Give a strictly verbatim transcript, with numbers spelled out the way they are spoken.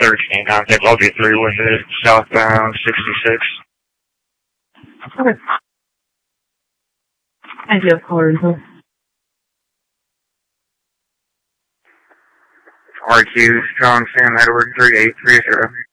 thirteen, contact Lobby three with it, southbound sixty-six. Okay. Thank you, caller info. R Q, Strong Sam Edward three eight three zero.